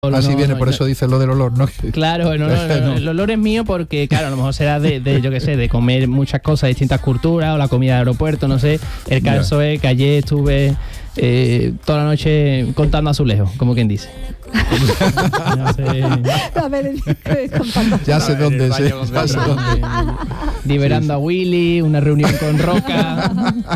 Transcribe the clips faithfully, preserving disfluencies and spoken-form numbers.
Así no, viene, no, por no. eso dice lo del olor, ¿no? Claro, no, no, no, no. El olor es mío porque, claro, a lo mejor será de, de yo qué sé, de comer muchas cosas de distintas culturas o la comida de aeropuerto, no sé. El caso yeah. es que ayer estuve eh, toda la noche contando azulejos, como quien dice. No sé. A ver, ya sé dónde, sé, ya sé dónde. Liberando sí, sí. a Willy, una reunión con Roca.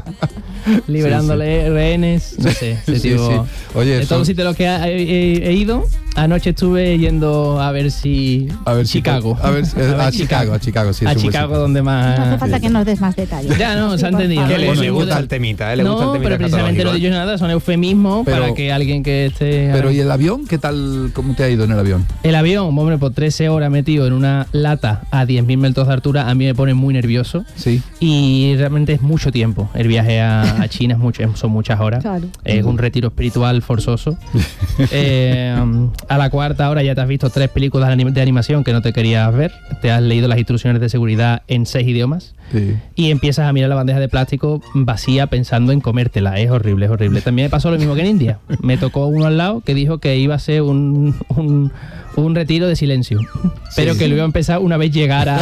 Liberándole sí, sí. rehenes, no sé, ese sí, tipo, sí. Oye, de todos los sitios a los que he, he, he ido, anoche estuve yendo a ver si a ver Chicago, si, a, ver, a, ver, a, a Chicago, a Chicago, sí, a Chicago donde más. No hace falta sí. que nos des más detalles. Ya no, se ha entendido. Que le, bueno, le gusta el temita, ¿eh? Le no, gusta el temita pero precisamente no he dicho nada, son eufemismos pero, para que alguien que esté. Pero ¿y el avión? ¿Qué tal? ¿Cómo te ha ido en el avión? El avión, hombre, por trece horas metido en una lata a diez mil metros de altura, a mí me pone muy nervioso. Sí. Y realmente es mucho tiempo. El viaje a, a China es mucho. Son muchas horas. Claro. Es un retiro espiritual forzoso. eh, a la cuarta hora ya te has visto tres películas de animación que no te querías ver. Te has leído las instrucciones de seguridad en seis idiomas. Sí. Y empiezas a mirar la bandeja de plástico vacía pensando en comértela. Es horrible, es horrible. También me pasó lo mismo que en India. Me tocó uno al lado que dijo que iba a ser un, un, un retiro de silencio. Pero sí. que lo iba a empezar una vez llegara.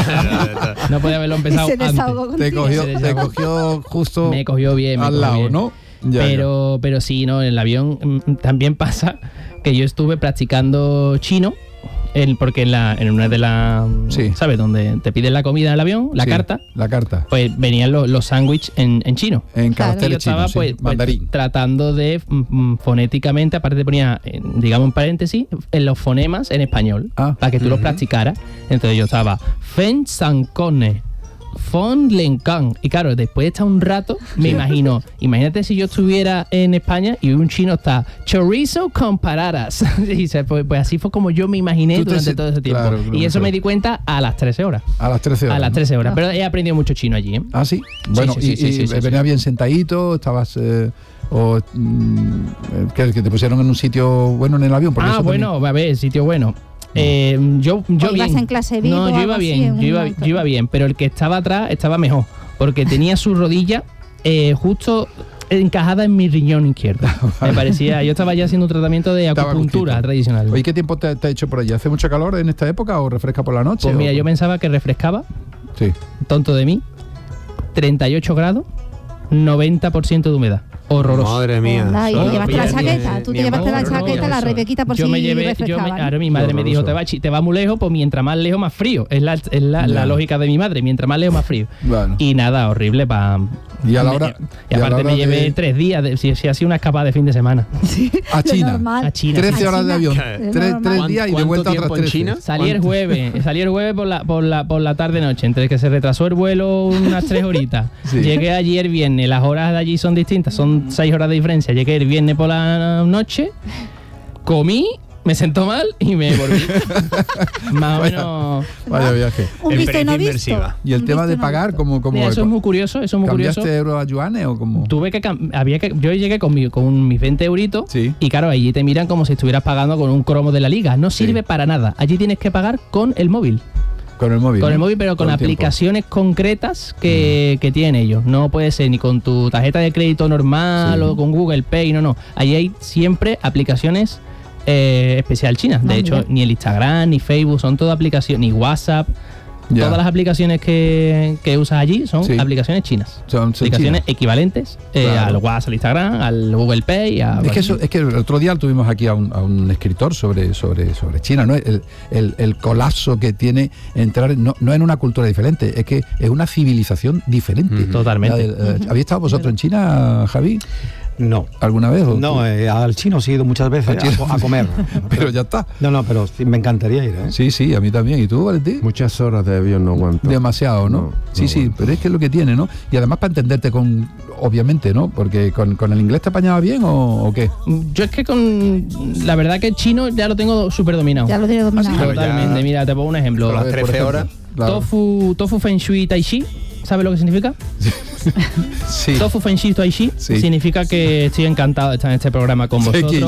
No podía haberlo empezado antes. Te cogió, te cogió justo me cogió bien, me al cogió lado, bien. ¿no? Ya, pero, ya. pero sí, ¿no? En el avión también pasa que yo estuve practicando chino, el, porque en, la, en una de las... Sí. ¿Sabes? Donde te piden la comida en el avión, la sí, carta. La carta. Pues venían los, los sándwiches en, en chino. En caracteres chinos. Yo estaba chinos, pues, sí. Mandarín. pues, tratando de mm, fonéticamente, aparte te ponía, digamos en paréntesis, en los fonemas en español, ah, para que tú uh-huh. los practicaras. Entonces yo estaba Fen San Cone. Fon Lencan. Y claro, después de estar un rato, me imagino, imagínate si yo estuviera en España y un chino está chorizo con paradas. Y dice, pues, pues así fue como yo me imaginé durante se... todo ese tiempo. Claro, claro, y eso claro. me di cuenta a las trece horas. A las trece horas. A las trece horas. ¿no? Pero he aprendido mucho chino allí, ¿eh? Ah, sí. Bueno, sí, sí, y, sí, sí, y sí, venía sí. bien sentadito, estabas. Eh... o mm, que, que te pusieron en un sitio bueno en el avión. Ah, bueno, también... a ver, sitio bueno. Eh, yo yo ¿O ibas bien. en clase V I P no, yo iba bien, yo iba, yo iba bien, pero el que estaba atrás estaba mejor, porque tenía su rodilla eh, justo encajada en mi riñón izquierdo. Me parecía, yo estaba ya haciendo un tratamiento de acupuntura tradicional. Oye, ¿qué tiempo te, te ha hecho por allí? ¿Hace mucho calor en esta época o refresca por la noche? Pues mira, o... yo pensaba que refrescaba. Sí. Tonto de mí. treinta y ocho grados, noventa por ciento de humedad. Horroroso. Madre mía. Oh, y te llevaste la chaqueta. Tú te llevaste la chaqueta, la rebequita por yo si me llevé, yo me, ahora mi madre me dijo, te va, te va muy lejos, pues mientras más lejos, más frío. Es la, es la, la lógica de mi madre, mientras más lejos, más frío. Bueno. Y nada, horrible para... Y a la hora... Y aparte y me llevé de... tres días, de, si, si ha sido una escapada de fin de semana. Sí, a China. A China. trece horas de avión. Tres, tres días y de vuelta a otras tres. China? Salí el jueves, salí el jueves por la, por la, por la tarde-noche, entre que se retrasó el vuelo unas tres horitas. Sí. Llegué allí el viernes, las horas de allí son distintas, son seis horas de diferencia. Llegué el viernes por la noche, comí, me sentó mal y me volví. Más o menos. Vaya viaje. Un visto y no visto. Y el tema de pagar, como como Mira, eso es muy curioso, eso es muy ¿cambiaste curioso. euros a yuanes o cómo? Tuve que había que yo llegué con mi, con mis veinte euritos, sí. Y claro, allí te miran como si estuvieras pagando con un cromo de la liga. No sirve sí. para nada. Allí tienes que pagar con el móvil. Con el móvil. Con ¿no? el móvil, pero con aplicaciones tiempo. concretas que, mm. que tienen ellos. No puede ser ni con tu tarjeta de crédito normal sí. o con Google Pay, no, no. Allí hay siempre aplicaciones eh, especial chinas. De ah, hecho, mira. ni el Instagram, ni Facebook, son todas aplicaciones, ni WhatsApp. Ya. Todas las aplicaciones que, que usas allí son sí. aplicaciones chinas. Son, son aplicaciones chinas. equivalentes eh, claro. al WhatsApp, al Instagram, al Google Pay. A es, que eso, es que el otro día tuvimos aquí a un, a un escritor sobre, sobre, sobre China, ¿no? El, el, el colapso que tiene entrar, no, no en una cultura diferente, es que es una civilización diferente. Mm-hmm. Totalmente. Del, eh, ¿Habéis estado vosotros en China, Javi? No. ¿Alguna vez? No, eh, al chino sí he ido muchas veces a, a comer. Pero ya está. No, no, pero sí, me encantaría ir, ¿eh? Sí, sí, a mí también. ¿Y tú, Valentín? Muchas horas de avión no aguanto. Demasiado, ¿no? no sí, no sí, aguanto. Pero es que es lo que tiene, ¿no? Y además para entenderte con... Obviamente, ¿no? Porque con, con el inglés te apañaba bien o, o qué. Yo es que con... La verdad que el chino ya lo tengo súper dominado. Ya lo tengo dominado. Ah, sí, totalmente. Ya... Mira, te pongo un ejemplo. Con las trece horas. Claro. Tofu, tofu Feng Shui Tai Chi. ¿Sabes lo que significa? Sí. Tofu Feng Shui Tai Chi sí. significa que estoy encantado de estar en este programa con vosotros. Sí,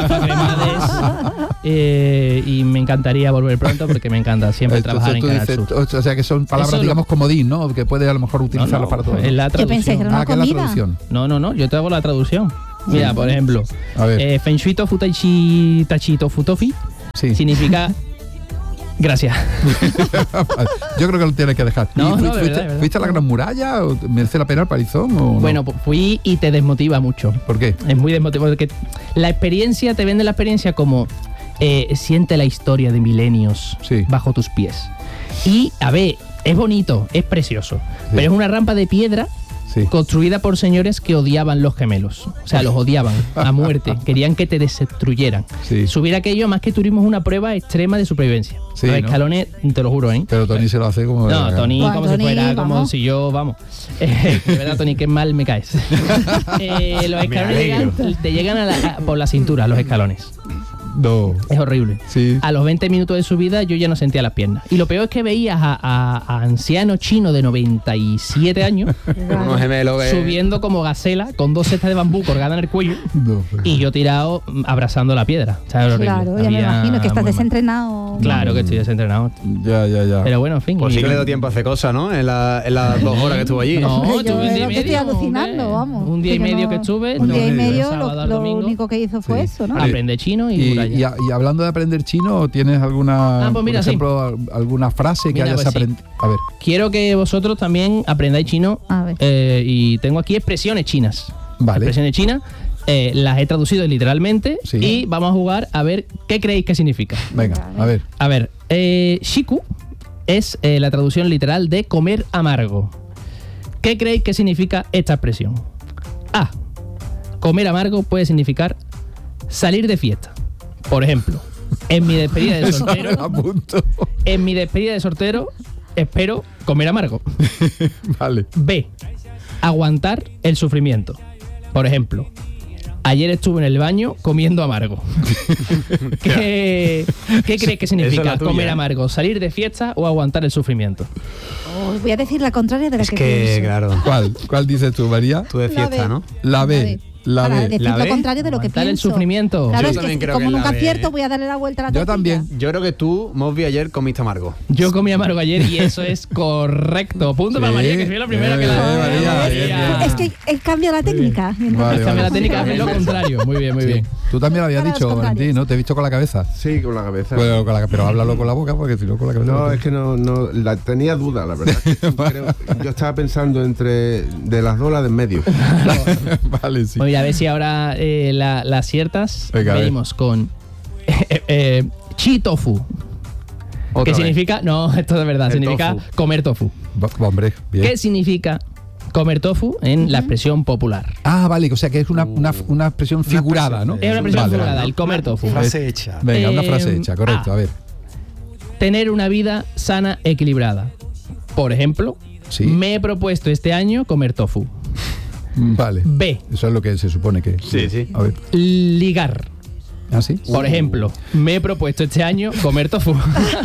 eh, y me encantaría volver pronto porque me encanta siempre Entonces, trabajar en Canal dices, Sur. O sea que son palabras, Eso digamos, lo... comodín, ¿no? Que puedes a lo mejor utilizarlas no, no, para todo. Es la traducción. Yo pensé que era una ah, que comida. es la traducción. No, no, no, yo te hago la traducción. Mira, sí. por ejemplo, a ver. Eh, Feng Shui Tofu Tai Chi Tai Chi Tofu Tofi Sí. significa... Gracias. Yo creo que lo tienes que dejar. No, ¿Y no, fuiste, de verdad, de verdad. ¿Fuiste a la Gran Muralla? ¿O merece la pena el palizón? O no? Bueno, pues fui y te desmotiva mucho. ¿Por qué? Es muy desmotivante porque la experiencia, te vende la experiencia como eh, siente la historia de milenios Sí. bajo tus pies. Y, a ver, es bonito, es precioso, pero es una rampa de piedra Sí. construida por señores que odiaban los gemelos. O sea, los odiaban a muerte. Querían que te destruyeran. Sí. Subir aquello, más que turismo, es una prueba extrema de supervivencia. Sí, los ¿no? escalones, te lo juro, ¿eh? Pero Tony se lo hace como... No, Tony, Bueno, como Tony, si fuera, como vamos. si yo, vamos. Eh, de verdad, Tony, qué mal me caes. Eh, los escalones llegan, te llegan a la- a- por la cintura, los escalones. No. Es horrible. Sí. A los veinte minutos de subida yo ya no sentía las piernas. Y lo peor es que veías a, a, a ancianos chinos de noventa y siete años Unos gemelos que... subiendo como gacela con dos cestas de bambú colgadas en el cuello No, pues. y yo tirado mm, abrazando la piedra. O sea, era horrible. Claro, ya me Había imagino que estás muy mal. desentrenado. Claro que estoy desentrenado. Ya, ya, ya. Pero bueno, en fin. Pues y- sí que le dio tiempo a hacer cosas, ¿no? En, la- en las dos horas que estuvo allí. No, Yo estuve un día y lo que estoy medio, alucinando, hombre. vamos. Un día y Que yo medio no- que estuve. Un día y no, medio, sábado lo, al lo domingo. único que hizo fue Sí. eso, ¿no? Vale. Aprender chino y, Y, muralla. y a- y hablando de aprender chino, ¿tienes alguna, Ah, pues mira, por sí. ejemplo, al- alguna frase que Mira, hayas pues sí. aprendido? A ver, Quiero que vosotros también aprendáis chino. A ver. eh, y tengo aquí expresiones chinas. Vale. Expresiones chinas. eh, las he traducido literalmente. Sí. Y vamos a jugar a ver qué creéis que significa. venga, a ver. A ver, eh, shiku es eh, la traducción literal de comer amargo. ¿Qué creéis que significa esta expresión? A. Comer amargo puede significar salir de fiesta. Por ejemplo, en mi despedida de Eso me lo soltero, apunto. en mi despedida de soltero, espero comer amargo. Vale. B. Aguantar el sufrimiento. Por ejemplo, ayer estuve en el baño comiendo amargo. ¿Qué, ¿Qué crees que Eso es significa la tuya, comer ¿eh? amargo? ¿Salir de fiesta o aguantar el sufrimiento? Oh, voy a decir la contraria de la Es que, que, pienso. claro, ¿Cuál? ¿Cuál dices tú, María? tú de La fiesta, B. ¿no? La B. B. La Para B. decir ¿La lo B? contrario de lo que Aguantar el pienso. sufrimiento. Claro, Yo es también que creo como que es la nunca B, acierto, ¿eh? voy a darle la vuelta a la Yo tortilla. también. Yo creo que tú, Mosby, ayer comiste amargo. Yo comí amargo ayer y eso es correcto. Punto para Sí. María, que fui la primera Eh, que la eh, María, María. bien, bien. Es que él cambia la técnica. y entonces Vale, Cambia vale. la técnica, es lo contrario. Muy bien, muy Sí. bien. Tú también lo habías Para los dicho, contrarios. Valentín, ¿no? Te he visto con la cabeza. Sí, con la cabeza. Pero, con la- pero háblalo con la boca, porque si no con la cabeza. No, es que no, no la, tenía duda, la verdad. Creo- yo estaba pensando entre de las dos las de en medio. Vale, sí. Voy a ver si ahora eh, la, la aciertas. Venga, a ver. Venimos con eh, eh, chi tofu. Otra Que vez. significa, no, esto de verdad, El significa tofu. comer tofu. Va- hombre, bien. ¿Qué significa comer tofu en la expresión popular? Ah, vale, o sea que es una, una, una expresión figurada, ¿no? Es una expresión Vale, figurada, vale. el comer tofu. Frase hecha. Venga, una Eh, frase hecha, correcto, A. a ver. Tener una vida sana, equilibrada. Por ejemplo, Sí. me he propuesto este año comer tofu. Vale. B. Eso es lo que se supone que. Sí, sí. A ver. Ligar. ¿Ah, sí? Por ejemplo, me he propuesto este año comer tofu.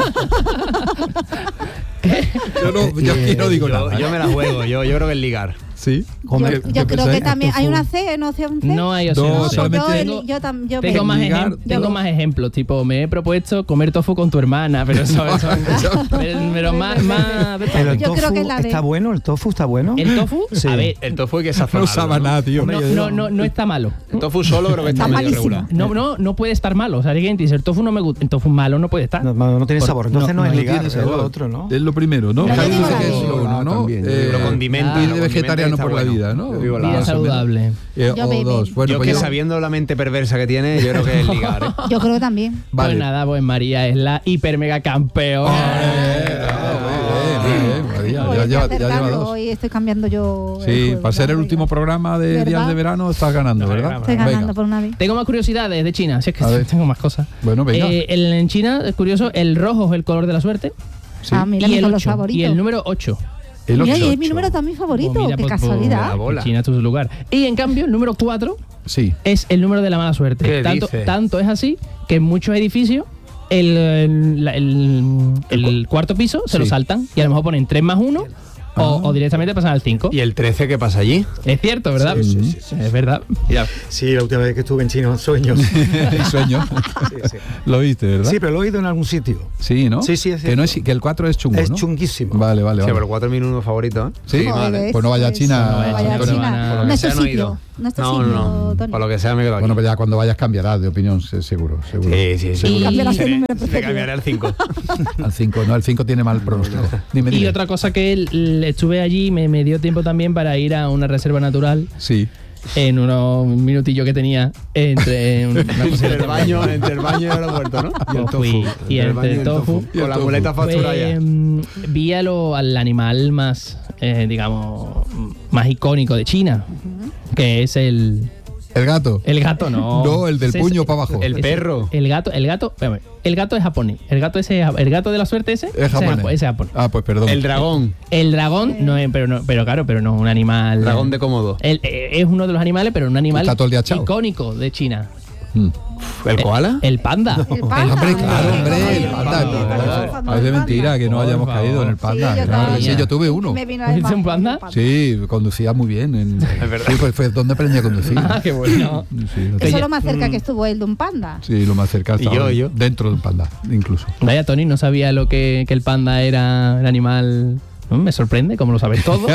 Yo, no, yo aquí no digo Yo, nada. yo me la juego, yo, yo creo que es ligar. ¿Sí? Yo, ¿Qué- yo qué creo pensáis? que también hay una C, ¿no? Opción C. No hay No, opción. Pues solamente- yo, tengo, el- yo, tam- yo tengo me- más, ligar, ejem- tengo yo- más ejemplos, tipo, me he propuesto comer tofu con tu hermana, pero eso, eso- pero, pero más, más Pero el Yo creo tofu que es la B. está bueno, el tofu está bueno. el tofu, Sí. a ver, El tofu hay que No sazonarlo, sabe nada, tío. no, no, no, no está malo. El tofu solo creo que está, Está medio malísimo. regular. No, no, no puede estar malo. O sea, alguien dice, el tofu no me gusta, el tofu malo no puede estar. No, no tiene Por- sabor. Entonces no, no, es no ligar, tiene es sabor. lo otro, ¿no? Es lo primero, ¿no? No Javi tiene dice que es sabor. lo uno, ¿no? También, yo Eh, digo Lo condimento. Ah, y lo de condimento vegetariano está por la bueno. vida, ¿no? Yo digo la Vida A. saludable. Eh, Yo o baby. dos. Bueno, yo pues que yo- sabiendo la mente perversa que tiene, yo creo que es ligar. ¿eh? Yo creo que también. Vale. Pues nada, pues María es la hiper mega campeona. Eh, ah, muy bien, muy bien, María, Hoy ya hay que lleva, ya lleva acertarlo, dos. hoy estoy cambiando yo. el Sí, juego, para ser el venga. último programa de ¿Verdad? días de verano estás ganando, ¿verdad? Estoy ganando Venga. por una vez. Tengo más curiosidades de China, si es que A ver. tengo más cosas. Bueno, venga. Eh, el- en China, es curioso, el rojo es el color de la suerte. Sí. Ah, mira, y, mis el son los ocho, favoritos. y el número ocho. El Mira, ocho. y es mi número también favorito. Pues mira, Qué pues, pues, casualidad. la bola. China es tu lugar. Y en cambio, el número cuatro Sí. es el número de la mala suerte. ¿Qué Tanto, dices? tanto es así que en muchos edificios el, el, la- el- el cuarto piso se Sí. lo saltan y a lo mejor ponen tres más uno O, o directamente pasan al cinco. ¿Y el trece qué pasa allí? Es cierto, ¿verdad? Sí, sí, sí, sí. Es verdad. Mira. Sí, la última vez que estuve en China, sueño. Sueño. Sí, sí. Lo viste, ¿verdad? Sí, pero lo he oído en algún sitio. Sí, ¿no? Sí, sí, es que, no es, que el cuatro es chungo, Es ¿no? chunguísimo. Vale, vale, Sí, vale. pero cuatro minutos favoritos, ¿eh? Sí, Joder, pues no vaya a China. No vaya a Vaya a Antonio, China. van a- Por lo No que es tu sea, no he sitio. ido. No es tu No, sitio, no. Tony. Por lo que sea me quedo aquí. Bueno, pero ya cuando vayas cambiarás de opinión, se- seguro, seguro. Sí, sí, sí. Y- Cambiarás de Seré- número te preferido. cambiaré al cinco. Al cinco, no, el cinco tiene mal pronóstico. Dime, Y dime. otra cosa que el- el- estuve allí, me, me dio tiempo también para ir a una reserva natural Sí. en unos minutillos que tenía entre una cosa y Entre el otra. baño, entre el baño y el aeropuerto, ¿no? Y el Pues fui- tofu. y Entre entre baño y el tofu. Y el Con la tofu. muleta factura Pues, ya. mm, vi a lo- al animal más, eh, digamos, más icónico de China, que es el... El gato. El gato no. No, el del Ese- puño para abajo. El ese- perro. El gato, el gato, espérame, el gato es japonés. El gato ese, el gato de la suerte ese, Es japonés. ese es japonés. Ah, pues perdón. El dragón. El dragón no es, pero no, pero claro, pero no es un animal. Dragón de Komodo. El- eh, es uno de los animales, pero un animal Está todo el día echado. icónico de China. Mm. ¿El koala? El panda. El panda. Hombre, claro, Ay, hombre, ay, el ay, panda. ay, no, ay, no, ay, no, es de mentira que no Por hayamos favor. caído en el panda. Sí, yo Claro que también. sí, yo tuve uno. Me vino ¿Tuviste el un panda? Sí, conducía muy bien. En, verdad. Sí, pues fue donde aprendí a conducir. Ah, qué bueno. Sí, lo Eso tenía- es lo más cerca que estuvo él de un panda. sí, lo más cerca Y estaba yo, yo. dentro del panda, incluso. Vaya, Tony, no sabía lo que, que el panda era el animal. ¿No? Me sorprende, como lo sabes todo.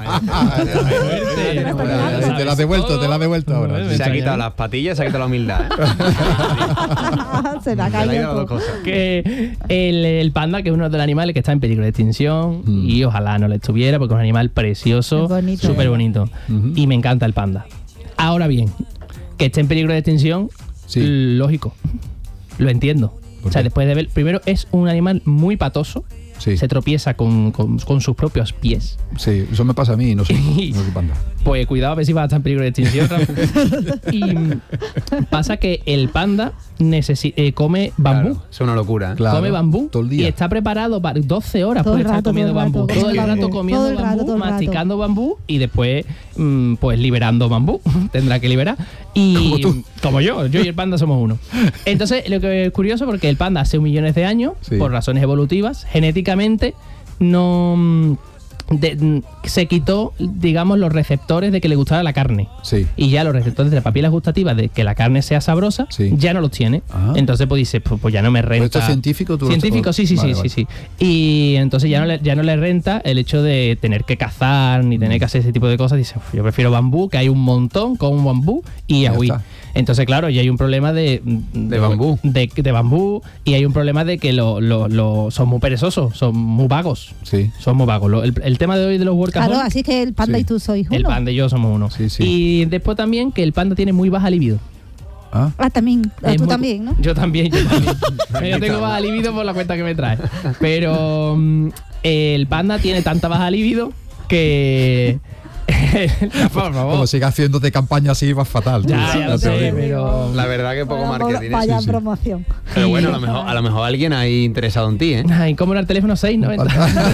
Te la has devuelto, te la has devuelto ahora. Me Se ha extraña. quitado las patillas, se ha quitado la humildad, ¿eh? Se la Se le ha ido las cayó. dos cosas. Que el, el panda, que es uno de los animales que está en peligro de extinción, Mm. y ojalá no lo estuviera, porque es un animal precioso, Es bonito. súper bonito. Ujú. Y me encanta el panda. Ahora bien, que esté en peligro de extinción, Sí. lógico. Lo entiendo. ¿Por O sea, qué? después de ver, primero es un animal muy patoso, Sí, se tropieza con, con- con sus propios pies. sí, eso me pasa a mí, no soy, no soy panda. Pues cuidado a ver si va a estar en peligro de extinción. Rafa. Y mm, pasa que el panda necesi- eh, come bambú. Claro, es una locura, ¿eh? Claro, Come bambú todo el día. y está preparado para doce horas Todo el puede estar rato, comiendo todo el rato, bambú. Todo el comiendo rato bambú. comiendo Todo el rato, bambú, todo el rato. masticando bambú y después mm, pues liberando bambú. Tendrá que liberar. Y Como tú. como yo, yo y el panda somos uno. Entonces, lo que es curioso porque el panda hace un millones de años, Sí. por razones evolutivas, genéticamente no mm, de- mm, se quitó, digamos, los receptores de que le gustara la carne. Sí. Y ya los receptores de la papila gustativa de que la carne sea sabrosa, Sí. ya no los tiene. Ah. Entonces, pues dice, pues, pues ya no me renta. esto es científico? ¿Tú lo- Científico, sí, sí, Vale, sí, vale. sí, sí. Y entonces ya no, le, ya no le renta el hecho de tener que cazar ni tener que hacer ese tipo de cosas. Dice, "Uf, yo prefiero bambú, que hay un montón con bambú y Ya agüí". está. Entonces, claro, ya hay un problema de, de, bambú. De, de bambú y hay un problema de que lo, lo- lo- son muy perezosos, son muy vagos. Sí. Son muy vagos. Lo- el, el tema de hoy de los workaholics. Claro, así que el panda Sí. y tú sois uno. El panda y yo somos uno. Sí, sí. Y después también que el panda tiene muy baja libido. Ah, Ah, también. Ah, Es tú muy- también, ¿no? Yo también, yo también. Yo tengo baja libido por la cuenta que me trae. Pero mm, el panda tiene tanta baja libido que... por favor. como sigas haciéndote campaña así, vas fatal. tú. Ya, ya lo te sé, digo. pero... La verdad que poco Vaya marketing. ¿eh? vaya sí, sí. promoción. Pero bueno, a lo mejor, a lo mejor alguien ahí interesado en ti, ¿eh? Ay, ¿cómo era el teléfono? seis noventa.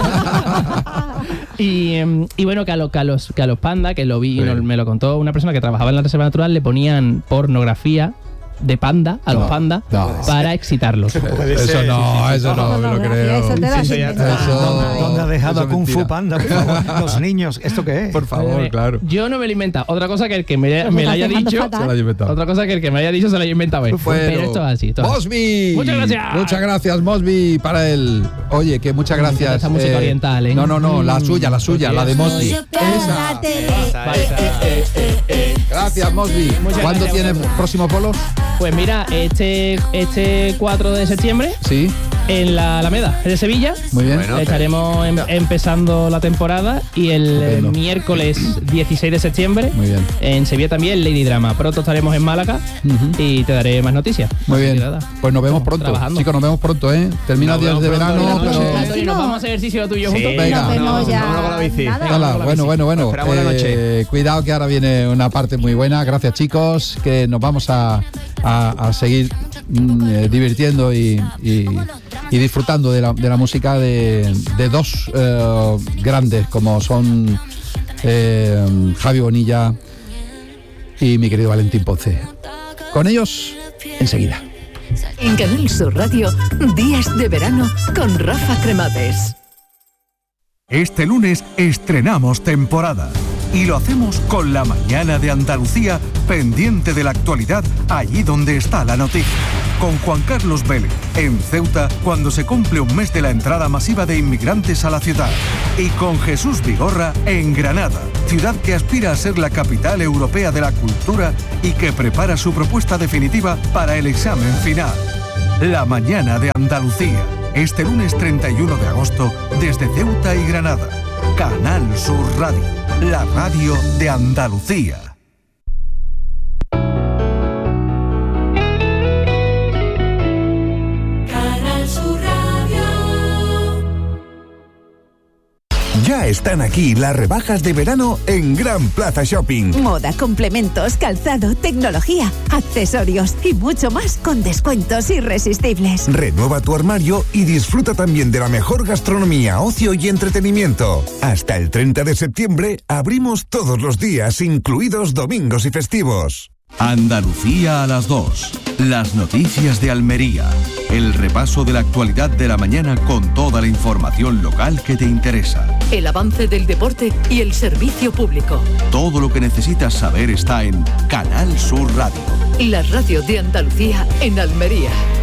y, em, y bueno, que a, lo- que a los, que a los pandas, que lo vi, Sí. no, me lo contó una persona que trabajaba en la reserva natural, le ponían pornografía de panda a los No, pandas no. para excitarlos. Eso no, eso no, me lo creo. Eso te lo has Eso ya está. inventado. Eso- ¿Dónde ha dejado eso a es Kung Fu mentira. Panda, por favor? Los niños, ¿esto qué es? Por favor, Eh, claro. Yo no me lo he inventado. Otra cosa que el que me, Lo me estás la haya dejando dicho. fatal. Se la he inventado. Otra cosa que el que me haya dicho se la haya inventado. él. Bueno, Pero esto es así. Esto es así. Mosby. Muchas gracias. Muchas gracias, Mosby, para el. Oye, que muchas gracias. Esta música oriental, ¿eh? No, no, no, la Mm, suya, la suya, la de Mosby. Esa. Gracias, Mosby. Muchas ¿Cuándo gracias, tienes vosotros. próximos bolos? Pues mira, este, este cuatro de septiembre Sí, en la Alameda de Sevilla muy bien. Bueno. estaremos em- empezando la temporada y el eh, Estupendo. miércoles dieciséis de septiembre Muy bien. en Sevilla también Lady Drama. Pronto estaremos en Málaga Ujú. y te daré más noticias. Muy bien. Nada. Pues nos vemos pronto. Trabajando. Chicos, nos vemos pronto, ¿eh? Termina Nos días de vemos pronto verano, en la pero. noche. Antonio, ¿nos vamos a hacer ejercicio tú y yo Sí. juntos? Venga. Nos vemos ya. Vámonos con la bici. Nada. Hala, con la bueno, bici. bueno, bueno. Esperamos la noche. Eh, cuidado que ahora viene una parte muy buena. Gracias, chicos, que nos vamos a, a- a seguir mm, eh, divirtiendo y, y- y disfrutando de la, de la música de, de dos eh, grandes como son eh, Javi Bonilla y mi querido Valentín Ponce. Con ellos, enseguida. En Canal Sur Radio, Días de Verano con Rafa Cremades. Este lunes estrenamos temporada y lo hacemos con la mañana de Andalucía, pendiente de la actualidad allí donde está la noticia. Con Juan Carlos Vélez en Ceuta cuando se cumple un mes de la entrada masiva de inmigrantes a la ciudad. Y con Jesús Vigorra en Granada, ciudad que aspira a ser la capital europea de la cultura y que prepara su propuesta definitiva para el examen final. La mañana de Andalucía. Este lunes treinta y uno de agosto, desde Ceuta y Granada. Canal Sur Radio, la radio de Andalucía. Canal Sur Radio. Ya están aquí las rebajas de verano en Gran Plaza Shopping. Moda, complementos, calzado, tecnología, accesorios y mucho más con descuentos irresistibles. Renueva tu armario y disfruta también de la mejor gastronomía, ocio y entretenimiento. Hasta el treinta de septiembre abrimos todos los días, incluidos domingos y festivos. Andalucía a las dos. Las noticias de Almería. El repaso de la actualidad de la mañana con toda la información local que te interesa. El avance del deporte y el servicio público. Todo lo que necesitas saber está en Canal Sur Radio. La radio de Andalucía en Almería.